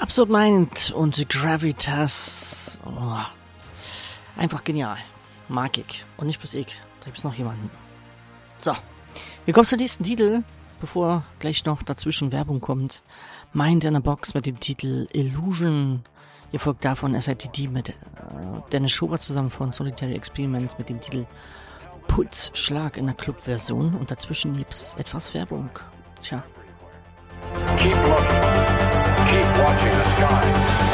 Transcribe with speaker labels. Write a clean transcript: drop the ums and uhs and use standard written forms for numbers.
Speaker 1: Absurd Mind und Gravitas. Oh, einfach genial. Mag ich. Und nicht bloß ich. Da gibt es noch jemanden. So, wir kommen zum nächsten Titel, bevor gleich noch dazwischen Werbung kommt. Mind in a Box mit dem Titel Illusion. Ihr folgt davon SITD mit Dennis Schobert zusammen von Solitary Experiments mit dem Titel Pulsschlag in der Club-Version. Und dazwischen gibt's etwas Werbung. Tja.
Speaker 2: Keep looking. Keep watching the sky.